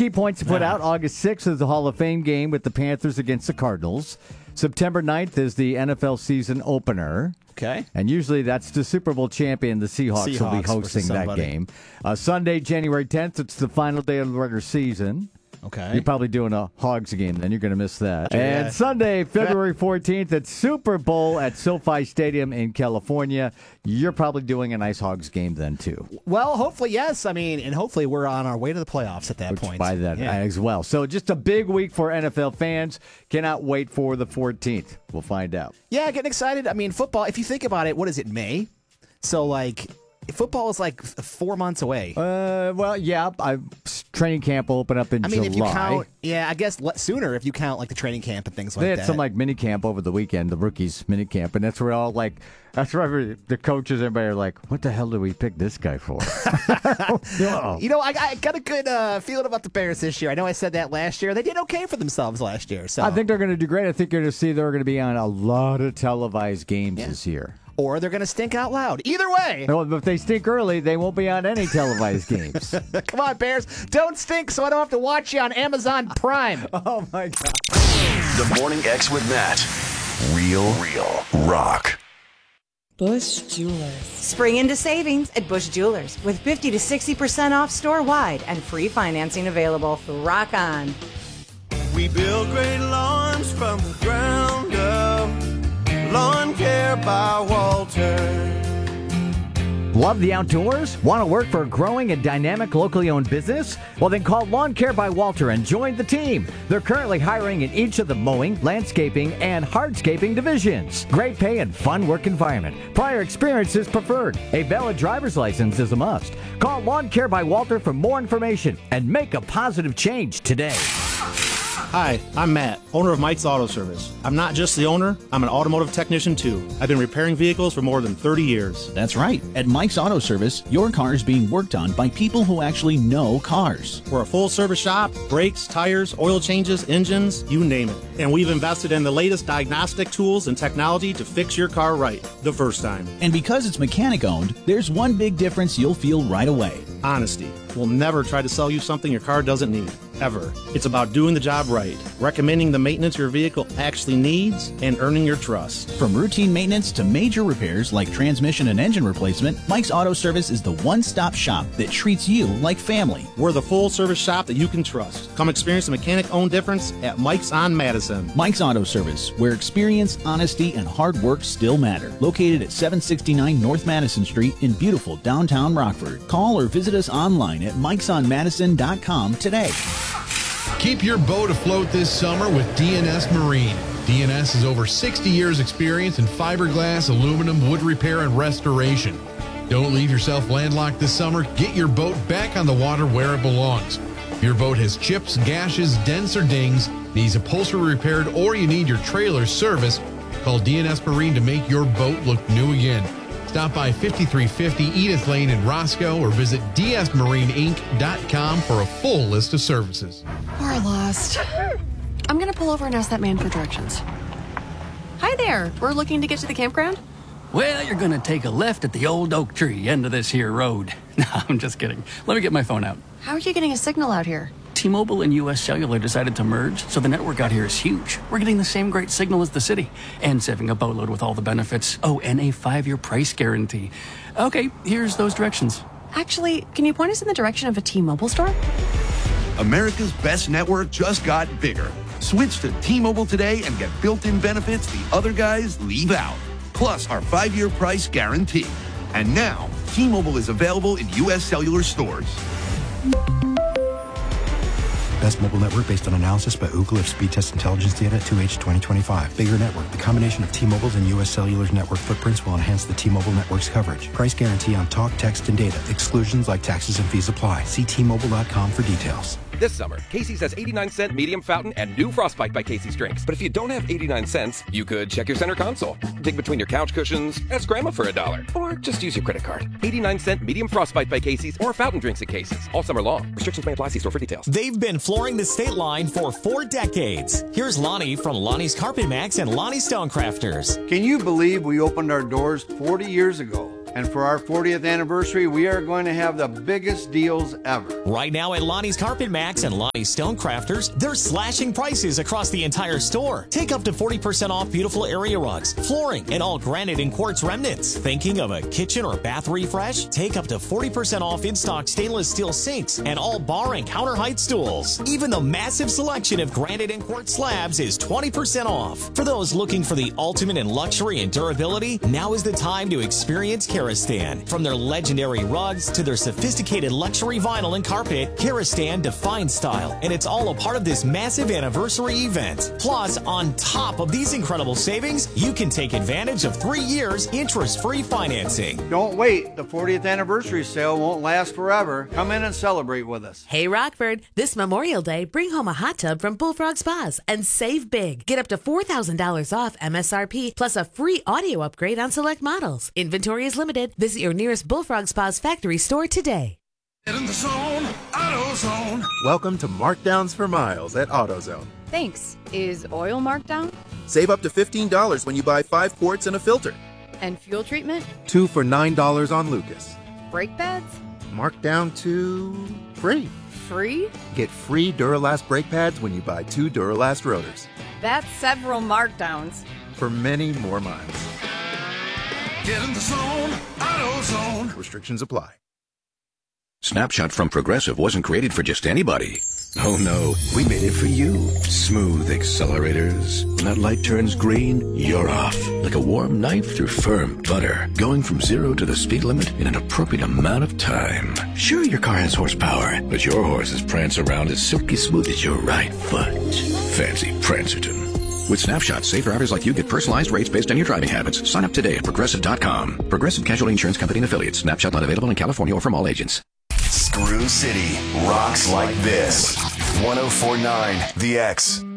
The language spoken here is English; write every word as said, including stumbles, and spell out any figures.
key points to put out. August sixth is the Hall of Fame game with the Panthers against the Cardinals. September ninth is the N F L season opener. Okay. And usually that's the Super Bowl champion, the Seahawks, Seahawks will be hosting that game. Uh, Sunday, January tenth, it's the final day of the regular season. Okay. You're probably doing a Hogs game, then you're going to miss that. Yeah. And Sunday, February fourteenth, it's Super Bowl at SoFi Stadium in California. You're probably doing a nice Hogs game then, too. Well, hopefully, yes. I mean, and hopefully we're on our way to the playoffs at that Which point. By that yeah. as well. So just a big week for N F L fans. Cannot wait for the fourteenth. We'll find out. Yeah, getting excited. I mean, football, if you think about it, what is it, May? So, like, football is like four months away. Uh, well, yeah. I, training camp will open up in I mean, July. if you count, yeah, I guess le- sooner if you count like the training camp and things like they had that. some like mini camp over the weekend, the rookies mini camp, and that's where all like that's where every, the coaches, everybody are like, "What the hell do we pick this guy for?" You know, I, I got a good uh, feeling about the Bears this year. I know I said that last year. They did okay for themselves last year. So I think they're going to do great. I think you're going to see they're going to be on a lot of televised games Yeah. this year. Or they're going to stink out loud. Either way. Well, if they stink early, they won't be on any televised games. Come on, Bears. Don't stink so I don't have to watch you on Amazon Prime. Oh, my God. The Morning X with Matt. Real, real rock. Bush Jewelers. Spring into savings at Bush Jewelers with fifty to sixty percent off store-wide and free financing available. Rock on. We build great lawns from the ground up. Lawn Care by Walter. Love the outdoors? Want to work for a growing and dynamic locally owned business? Well, then call Lawn Care by Walter and join the team. They're currently hiring in each of the mowing, landscaping, and hardscaping divisions. Great pay and fun work environment. Prior experience is preferred. A valid driver's license is a must. Call Lawn Care by Walter for more information and make a positive change today. Hi, I'm Matt, owner of Mike's Auto Service. I'm not just the owner, I'm an automotive technician too. I've been repairing vehicles for more than thirty years. That's right. At Mike's Auto Service, your car is being worked on by people who actually know cars. We're a full-service shop, brakes, tires, oil changes, engines, you name it. And we've invested in the latest diagnostic tools and technology to fix your car right the first time. And because it's mechanic-owned, there's one big difference you'll feel right away. Honesty. We'll never try to sell you something your car doesn't need, ever. It's about doing the job right, recommending the maintenance your vehicle actually needs, and earning your trust. From routine maintenance to major repairs like transmission and engine replacement, Mike's Auto Service is the one-stop shop that treats you like family. We're the full-service shop that you can trust. Come experience the mechanic-owned difference at Mike's on Madison. Mike's Auto Service, where experience, honesty, and hard work still matter. Located at seven sixty-nine North Madison Street in beautiful downtown Rockford. Call or visit us online at mikes on madison dot com today. Keep your boat afloat this summer with D N S Marine. D N S has over sixty years experience in fiberglass, aluminum, wood repair, and restoration. Don't leave yourself landlocked this summer. Get your boat back on the water where it belongs. If your boat has chips, gashes, dents, or dings, needs upholstery repaired, or you need your trailer serviced, call D N S Marine to make your boat look new again. Stop by fifty-three fifty Edith Lane in Roscoe or visit d s marine inc dot com for a full list of services. We're lost. I'm going to pull over and ask that man for directions. Hi there. We're looking to get to the campground. Well, you're going to take a left at the old oak tree end of this here road. No, I'm just kidding. Let me get my phone out. How are you getting a signal out here? T-Mobile and U S Cellular decided to merge, so the network out here is huge. We're getting the same great signal as the city, and saving a boatload with all the benefits. Oh, and a five-year price guarantee. Okay, here's those directions. Actually, can you point us in the direction of a T-Mobile store? America's best network just got bigger. Switch to T-Mobile today and get built-in benefits the other guys leave out. Plus our five-year price guarantee. And now, T-Mobile is available in U S Cellular stores. Best mobile network based on analysis by Ookla of speed test intelligence data at two H twenty twenty-five. Bigger network. The combination of T-Mobile's and U S Cellular's network footprints will enhance the T-Mobile network's coverage. Price guarantee on talk, text, and data. Exclusions like taxes and fees apply. See T Mobile dot com for details. This summer, Casey's has eighty-nine cent medium fountain and new Frostbite by Casey's drinks. But if you don't have eighty-nine cents, you could check your center console, dig between your couch cushions, ask grandma for a dollar, or just use your credit card. eighty-nine cent medium Frostbite by Casey's or fountain drinks at Casey's. All summer long. Restrictions may apply. See store for details. They've been flooring the state line for four decades. Here's Lonnie from Lonnie's Carpet Max and Lonnie Stonecrafters. Can you believe we opened our doors forty years ago? And for our fortieth anniversary, we are going to have the biggest deals ever. Right now at Lonnie's Carpet Max and Lonnie's Stonecrafters, they're slashing prices across the entire store. Take up to forty percent off beautiful area rugs, flooring, and all granite and quartz remnants. Thinking of a kitchen or bath refresh? Take up to forty percent off in-stock stainless steel sinks and all bar and counter height stools. Even the massive selection of granite and quartz slabs is twenty percent off. For those looking for the ultimate in luxury and durability, now is the time to experience Karastan. From their legendary rugs to their sophisticated luxury vinyl and carpet, Karastan defines style, and it's all a part of this massive anniversary event. Plus, on top of these incredible savings, you can take advantage of three years interest-free financing. Don't wait. The fortieth anniversary sale won't last forever. Come in and celebrate with us. Hey Rockford, this Memorial Day, bring home a hot tub from Bullfrog Spas and save big. Get up to four thousand dollars off M S R P plus a free audio upgrade on select models. Inventory is limited. Visit your nearest Bullfrog Spas factory store today. Get in the zone, AutoZone. Welcome to Markdowns for Miles at AutoZone. Thanks. Is oil marked down? Save up to fifteen dollars when you buy five quarts and a filter. And fuel treatment? Two for nine dollars on Lucas. Brake pads? Marked down to free. Free? Get free Duralast brake pads when you buy two Duralast rotors. That's several markdowns. For many more miles. Get in the zone, AutoZone. Restrictions apply. Snapshot from Progressive wasn't created for just anybody. Oh no, we made it for you. Smooth accelerators. When that light turns green, you're off. Like a warm knife through firm butter. Going from zero to the speed limit in an appropriate amount of time. Sure, your car has horsepower, but your horses prance around as silky smooth as your right foot. Fancy Prancerton. With Snapshot, safe drivers like you get personalized rates based on your driving habits. Sign up today at Progressive dot com. Progressive Casualty Insurance Company and Affiliates. Snapshot not available in California or from all agents. Screw City rocks like this. one oh four point nine The X.